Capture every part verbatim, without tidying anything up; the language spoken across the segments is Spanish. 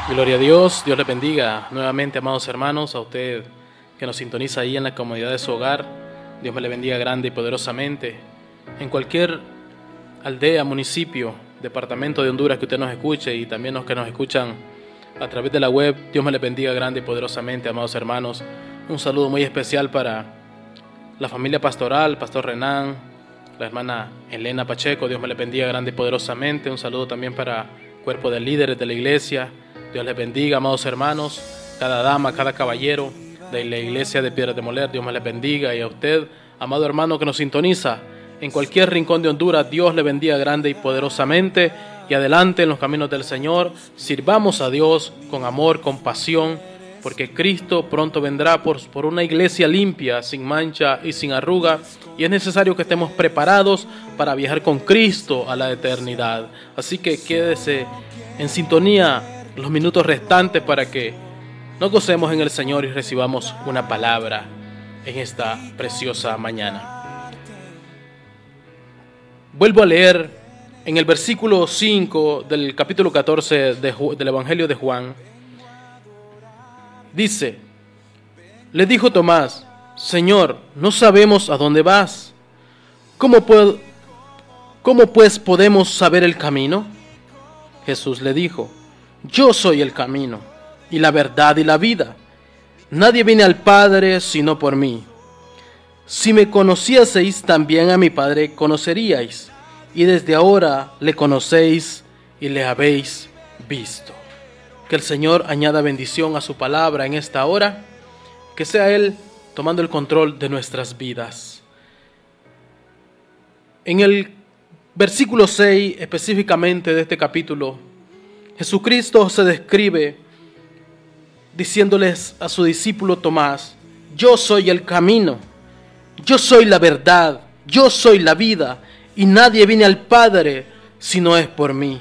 Gloria a Dios, Dios le bendiga nuevamente, amados hermanos, a usted que nos sintoniza ahí en la comodidad de su hogar. Dios me le bendiga grande y poderosamente. En cualquier aldea, municipio, departamento de Honduras que usted nos escuche y también los que nos escuchan a través de la web, Dios me le bendiga grande y poderosamente, amados hermanos. Un saludo muy especial para la familia pastoral, Pastor Renán, la hermana Elena Pacheco, Dios me le bendiga grande y poderosamente. Un saludo también para el cuerpo de líderes de la iglesia. Dios les bendiga, amados hermanos, cada dama, cada caballero de la iglesia de Piedras de Moler, Dios me les bendiga. Y a usted, amado hermano que nos sintoniza en cualquier rincón de Honduras, Dios le bendiga grande y poderosamente. Y adelante en los caminos del Señor, sirvamos a Dios con amor, con pasión, porque Cristo pronto vendrá por, por una iglesia limpia, sin mancha y sin arruga, y es necesario que estemos preparados para viajar con Cristo a la eternidad. Así que quédese en sintonía los minutos restantes para que nos gocemos en el Señor y recibamos una palabra en esta preciosa mañana. Vuelvo a leer en el versículo cinco del capítulo catorce de, del Evangelio de Juan. Dice: le dijo Tomás: Señor, no sabemos a dónde vas. ¿Cómo, puedo, ¿Cómo pues podemos saber el camino? Jesús le dijo: yo soy el camino, y la verdad y la vida. Nadie viene al Padre sino por mí. Si me conocieseis, también a mi Padre conoceríais, y desde ahora le conocéis y le habéis visto. Que el Señor añada bendición a su palabra en esta hora, que sea Él tomando el control de nuestras vidas. En el versículo seis específicamente de este capítulo, Jesucristo se describe diciéndoles a su discípulo Tomás: yo soy el camino, yo soy la verdad, yo soy la vida, y nadie viene al Padre si no es por mí.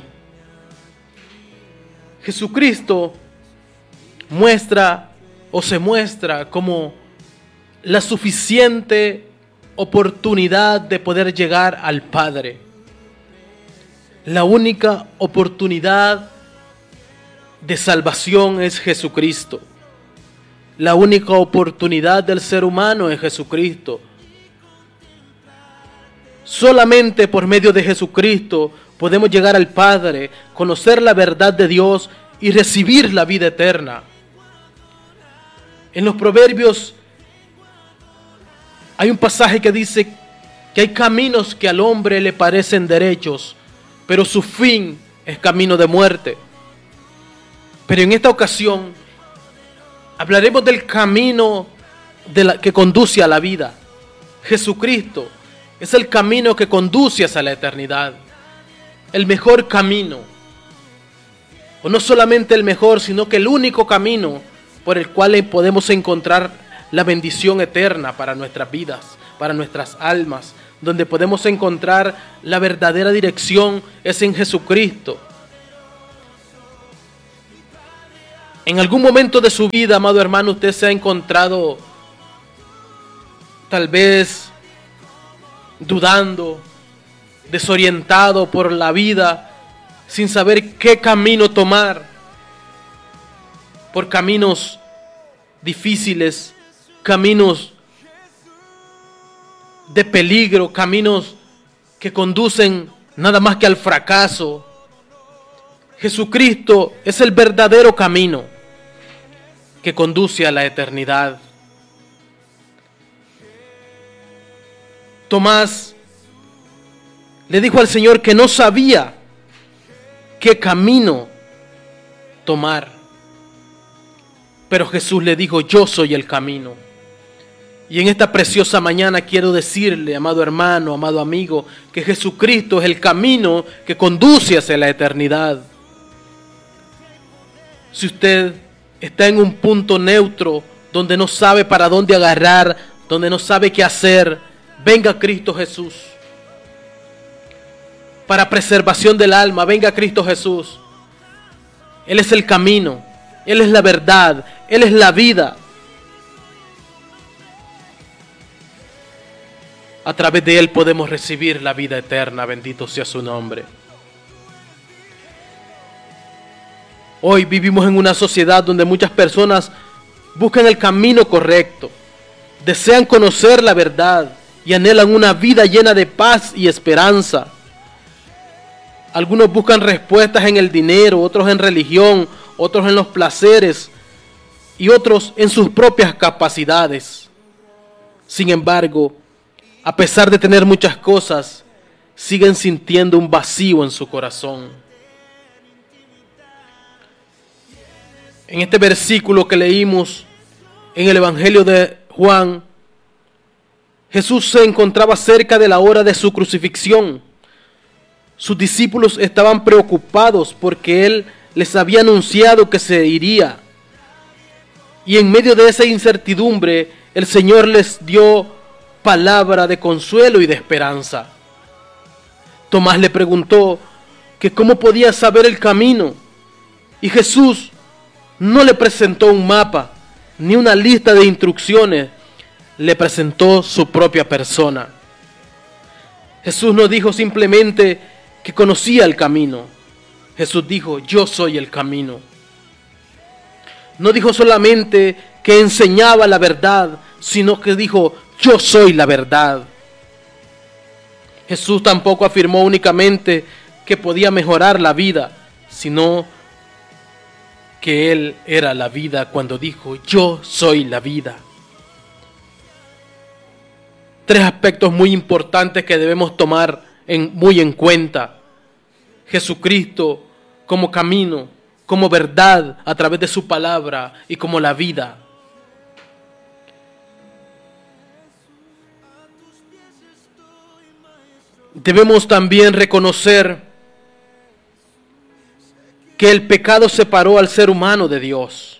Jesucristo muestra o se muestra como la suficiente oportunidad de poder llegar al Padre. La única oportunidad de salvación es Jesucristo. La única oportunidad del ser humano es Jesucristo. Solamente por medio de Jesucristo podemos llegar al Padre, conocer la verdad de Dios y recibir la vida eterna. En los Proverbios hay un pasaje que dice que hay caminos que al hombre le parecen derechos, pero su fin es camino de muerte. Pero en esta ocasión hablaremos del camino de la, que conduce a la vida. Jesucristo es el camino que conduce hacia la eternidad. El mejor camino. O no solamente el mejor, sino que el único camino por el cual podemos encontrar la bendición eterna para nuestras vidas, para nuestras almas. Donde podemos encontrar la verdadera dirección es en Jesucristo. En algún momento de su vida, amado hermano, usted se ha encontrado tal vez dudando, desorientado por la vida, sin saber qué camino tomar, por caminos difíciles, caminos de peligro, caminos que conducen nada más que al fracaso. Jesucristo es el verdadero camino que conduce a la eternidad. Tomás le dijo al Señor que no sabía qué camino tomar, pero Jesús le dijo: yo soy el camino. Y en esta preciosa mañana quiero decirle, amado hermano, amado amigo, que Jesucristo es el camino que conduce hacia la eternidad. Si usted está en un punto neutro, donde no sabe para dónde agarrar, donde no sabe qué hacer, venga a Cristo Jesús. Para preservación del alma, venga a Cristo Jesús. Él es el camino, Él es la verdad, Él es la vida. A través de Él podemos recibir la vida eterna, bendito sea su nombre. Hoy vivimos en una sociedad donde muchas personas buscan el camino correcto, desean conocer la verdad y anhelan una vida llena de paz y esperanza. Algunos buscan respuestas en el dinero, otros en religión, otros en los placeres y otros en sus propias capacidades. Sin embargo, a pesar de tener muchas cosas, siguen sintiendo un vacío en su corazón. En este versículo que leímos en el Evangelio de Juan, Jesús se encontraba cerca de la hora de su crucifixión. Sus discípulos estaban preocupados porque Él les había anunciado que se iría. Y en medio de esa incertidumbre, el Señor les dio palabra de consuelo y de esperanza. Tomás le preguntó que cómo podía saber el camino. Y Jesús no le presentó un mapa ni una lista de instrucciones, le presentó su propia persona. Jesús no dijo simplemente que conocía el camino. Jesús dijo, yo soy el camino. No dijo solamente que enseñaba la verdad, sino que dijo, yo soy la verdad. Jesús tampoco afirmó únicamente que podía mejorar la vida, sino que Él era la vida cuando dijo, yo soy la vida. Tres aspectos muy importantes que debemos tomar en, muy en cuenta. Jesucristo como camino, como verdad a través de su palabra y como la vida. Debemos también reconocer que el pecado separó al ser humano de Dios.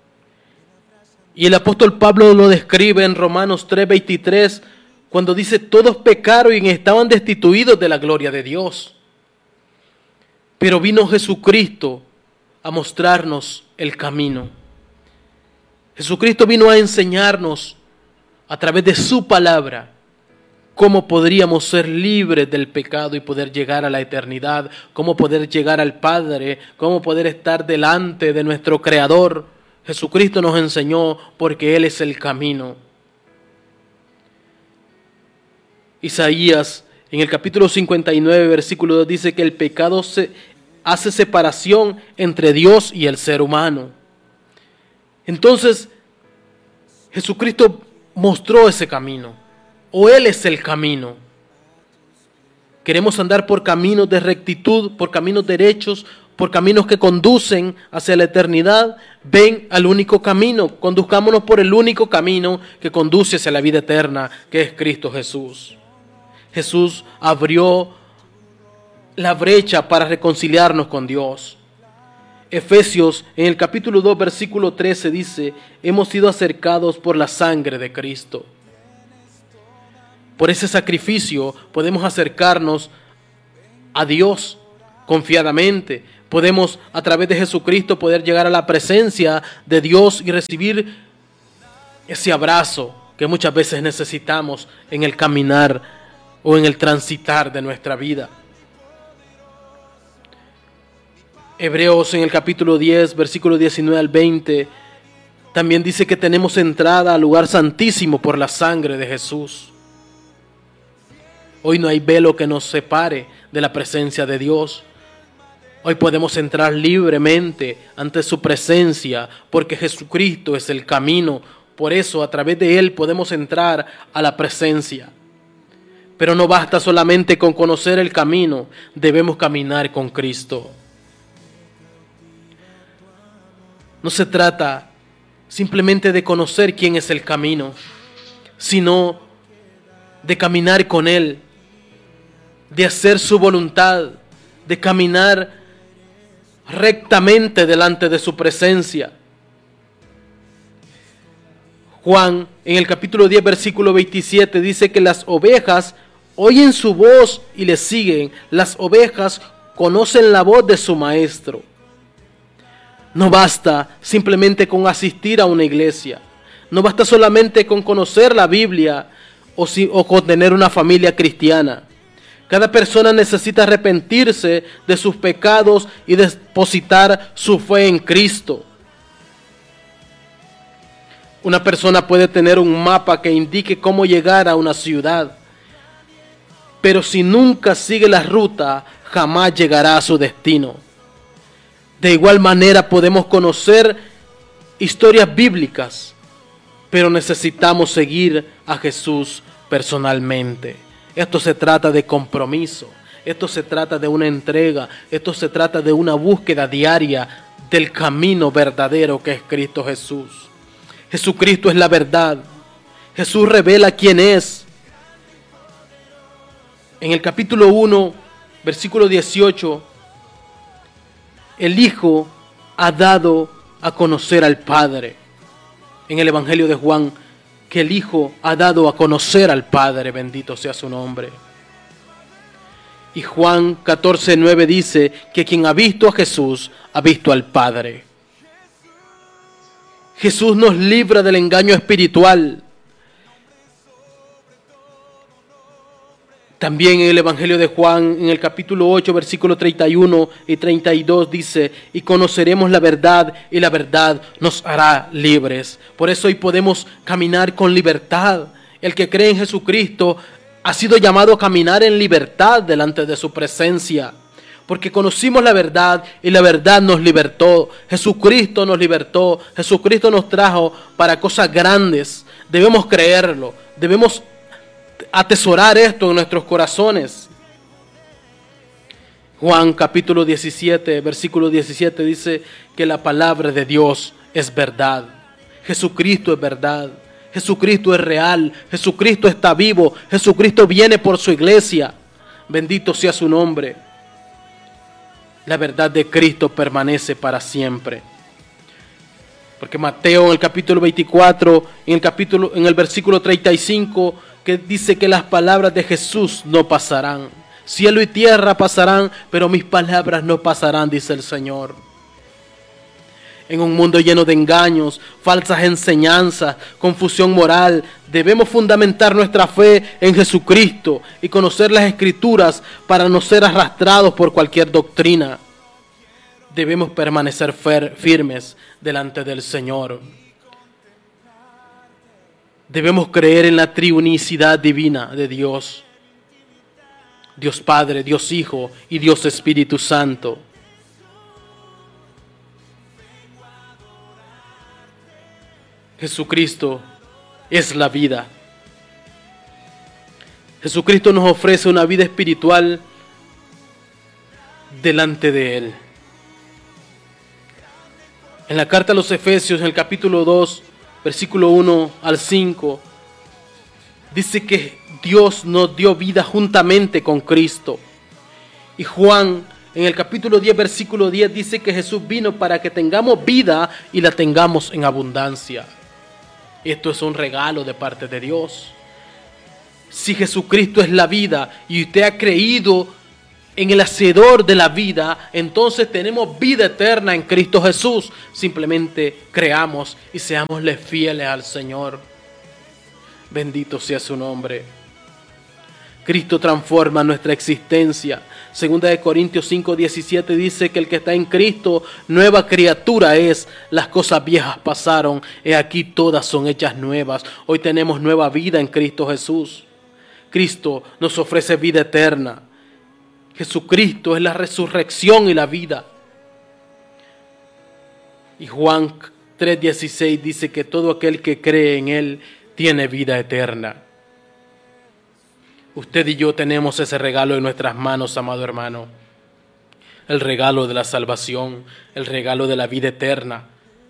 Y el apóstol Pablo lo describe en Romanos tres veintitrés, cuando dice, todos pecaron y estaban destituidos de la gloria de Dios. Pero vino Jesucristo a mostrarnos el camino. Jesucristo vino a enseñarnos a través de su palabra cómo podríamos ser libres del pecado y poder llegar a la eternidad, cómo poder llegar al Padre, cómo poder estar delante de nuestro Creador. Jesucristo nos enseñó porque Él es el camino. Isaías en el capítulo cincuenta y nueve, versículo dos dice que el pecado se hace separación entre Dios y el ser humano. Entonces, Jesucristo mostró ese camino, o Él es el camino. Queremos andar por caminos de rectitud, por caminos derechos, por caminos que conducen hacia la eternidad. Ven al único camino, conduzcámonos por el único camino que conduce hacia la vida eterna, que es Cristo Jesús. Jesús abrió la brecha para reconciliarnos con Dios. Efesios en el capítulo dos versículo trece dice, hemos sido acercados por la sangre de Cristo. Por ese sacrificio podemos acercarnos a Dios confiadamente. Podemos a través de Jesucristo poder llegar a la presencia de Dios y recibir ese abrazo que muchas veces necesitamos en el caminar o en el transitar de nuestra vida. Hebreos en el capítulo diez, versículo diecinueve al veinte, también dice que tenemos entrada al lugar santísimo por la sangre de Jesús. Hoy no hay velo que nos separe de la presencia de Dios. Hoy podemos entrar libremente ante su presencia porque Jesucristo es el camino. Por eso a través de Él podemos entrar a la presencia. Pero no basta solamente con conocer el camino, debemos caminar con Cristo. No se trata simplemente de conocer quién es el camino, sino de caminar con Él, de hacer su voluntad, de caminar rectamente delante de su presencia. Juan, en el capítulo diez, versículo veintisiete, dice que las ovejas oyen su voz y le siguen. Las ovejas conocen la voz de su maestro. No basta simplemente con asistir a una iglesia. No basta solamente con conocer la Biblia o, si, o con tener una familia cristiana. Cada persona necesita arrepentirse de sus pecados y depositar su fe en Cristo. Una persona puede tener un mapa que indique cómo llegar a una ciudad, pero si nunca sigue la ruta, jamás llegará a su destino. De igual manera podemos conocer historias bíblicas, pero necesitamos seguir a Jesús personalmente. Esto se trata de compromiso, esto se trata de una entrega, esto se trata de una búsqueda diaria del camino verdadero que es Cristo Jesús. Jesucristo es la verdad. Jesús revela quién es. En el capítulo uno, versículo dieciocho, el Hijo ha dado a conocer al Padre. En el Evangelio de Juan, que el Hijo ha dado a conocer al Padre, bendito sea su nombre. Y Juan catorce nueve dice que quien ha visto a Jesús ha visto al Padre. Jesús nos libra del engaño espiritual. También en el Evangelio de Juan, en el capítulo ocho, versículos treinta y uno y treinta y dos dice, y conoceremos la verdad y la verdad nos hará libres. Por eso hoy podemos caminar con libertad. El que cree en Jesucristo ha sido llamado a caminar en libertad delante de su presencia. Porque conocimos la verdad y la verdad nos libertó. Jesucristo nos libertó. Jesucristo nos trajo para cosas grandes. Debemos creerlo. Debemos atesorar esto en nuestros corazones. Juan capítulo diecisiete, versículo diecisiete dice que la palabra de Dios es verdad. Jesucristo es verdad. Jesucristo es real. Jesucristo está vivo. Jesucristo viene por su iglesia. Bendito sea su nombre. La verdad de Cristo permanece para siempre. Porque Mateo en el capítulo veinticuatro, en el capítulo, en el versículo treinta y cinco, que dice que las palabras de Jesús no pasarán. Cielo y tierra pasarán, pero mis palabras no pasarán, dice el Señor. En un mundo lleno de engaños, falsas enseñanzas, confusión moral, debemos fundamentar nuestra fe en Jesucristo y conocer las Escrituras para no ser arrastrados por cualquier doctrina. Debemos permanecer firmes delante del Señor. Debemos creer en la triunicidad divina de Dios. Dios Padre, Dios Hijo y Dios Espíritu Santo. Jesucristo es la vida. Jesucristo nos ofrece una vida espiritual delante de Él. En la carta a los Efesios, en el capítulo dos, versículo uno al cinco, dice que Dios nos dio vida juntamente con Cristo. Y Juan, en el capítulo diez, versículo diez, dice que Jesús vino para que tengamos vida y la tengamos en abundancia. Esto es un regalo de parte de Dios. Si Jesucristo es la vida y usted ha creído en el hacedor de la vida, entonces tenemos vida eterna en Cristo Jesús. Simplemente creamos y seámosle fieles al Señor. Bendito sea su nombre. Cristo transforma nuestra existencia. Segunda de Corintios cinco diecisiete dice que el que está en Cristo, nueva criatura es. Las cosas viejas pasaron, he aquí todas son hechas nuevas. Hoy tenemos nueva vida en Cristo Jesús. Cristo nos ofrece vida eterna. Jesucristo es la resurrección y la vida. Y Juan tres dieciséis dice que todo aquel que cree en Él tiene vida eterna. Usted y yo tenemos ese regalo en nuestras manos, amado hermano. El regalo de la salvación, el regalo de la vida eterna.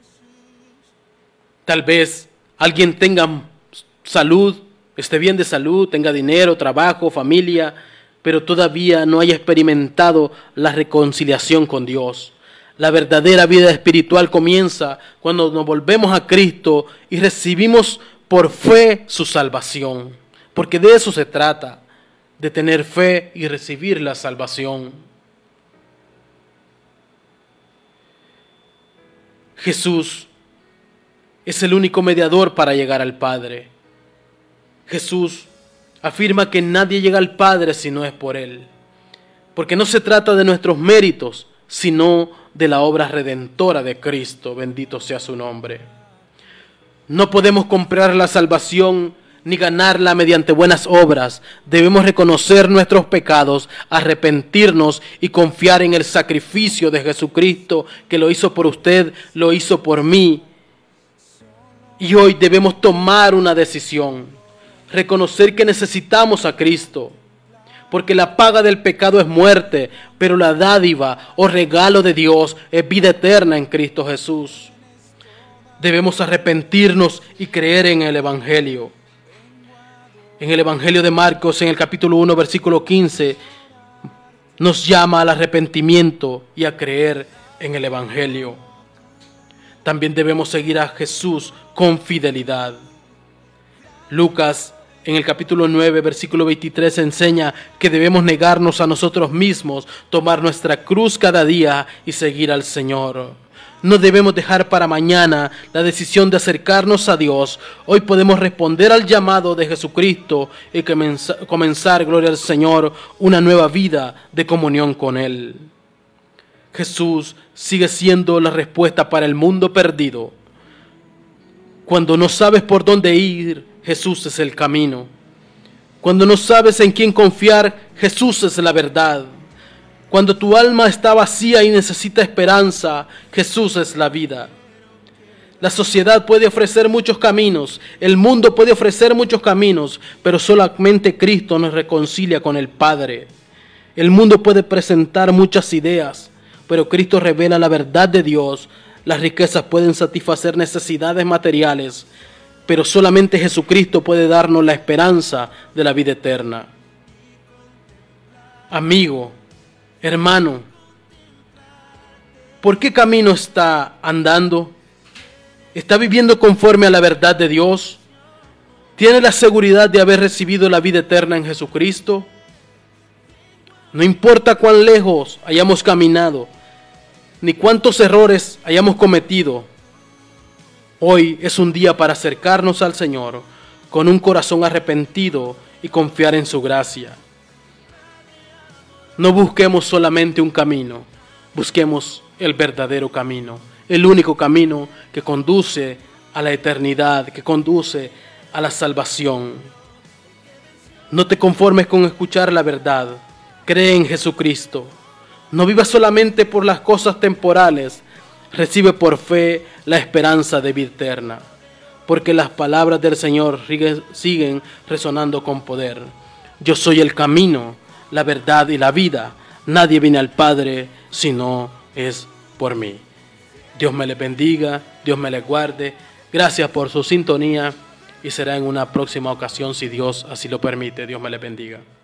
Tal vez alguien tenga salud, esté bien de salud, tenga dinero, trabajo, familia, pero todavía no haya experimentado la reconciliación con Dios. La verdadera vida espiritual comienza cuando nos volvemos a Cristo y recibimos por fe su salvación. Porque de eso se trata, de tener fe y recibir la salvación. Jesús es el único mediador para llegar al Padre. Jesús afirma que nadie llega al Padre si no es por Él. Porque no se trata de nuestros méritos, sino de la obra redentora de Cristo. Bendito sea su nombre. No podemos comprar la salvación ni ganarla mediante buenas obras. Debemos reconocer nuestros pecados, arrepentirnos y confiar en el sacrificio de Jesucristo, que lo hizo por usted, lo hizo por mí. Y hoy debemos tomar una decisión, reconocer que necesitamos a Cristo, porque la paga del pecado es muerte, pero la dádiva o regalo de Dios es vida eterna en Cristo Jesús. Debemos arrepentirnos y creer en el Evangelio. En el Evangelio de Marcos, en el capítulo uno, versículo quince, nos llama al arrepentimiento y a creer en el Evangelio. También debemos seguir a Jesús con fidelidad. Lucas, en el capítulo nueve, versículo veintitrés, enseña que debemos negarnos a nosotros mismos, tomar nuestra cruz cada día y seguir al Señor. No debemos dejar para mañana la decisión de acercarnos a Dios. Hoy podemos responder al llamado de Jesucristo y comenzar, gloria al Señor, una nueva vida de comunión con Él. Jesús sigue siendo la respuesta para el mundo perdido. Cuando no sabes por dónde ir, Jesús es el camino. Cuando no sabes en quién confiar, Jesús es la verdad. Cuando tu alma está vacía y necesita esperanza, Jesús es la vida. La sociedad puede ofrecer muchos caminos, el mundo puede ofrecer muchos caminos, pero solamente Cristo nos reconcilia con el Padre. El mundo puede presentar muchas ideas, pero Cristo revela la verdad de Dios. Las riquezas pueden satisfacer necesidades materiales, pero solamente Jesucristo puede darnos la esperanza de la vida eterna. Amigo, hermano, ¿por qué camino está andando? ¿Está viviendo conforme a la verdad de Dios? ¿Tiene la seguridad de haber recibido la vida eterna en Jesucristo? No importa cuán lejos hayamos caminado, ni cuántos errores hayamos cometido, hoy es un día para acercarnos al Señor con un corazón arrepentido y confiar en su gracia. No busquemos solamente un camino, busquemos el verdadero camino, el único camino que conduce a la eternidad, que conduce a la salvación. No te conformes con escuchar la verdad, cree en Jesucristo. No vivas solamente por las cosas temporales, recibe por fe la esperanza de vida eterna, porque las palabras del Señor siguen resonando con poder. Yo soy el camino, la verdad y la vida. Nadie viene al Padre si no es por mí. Dios me les bendiga, Dios me les guarde. Gracias por su sintonía y será en una próxima ocasión si Dios así lo permite. Dios me les bendiga.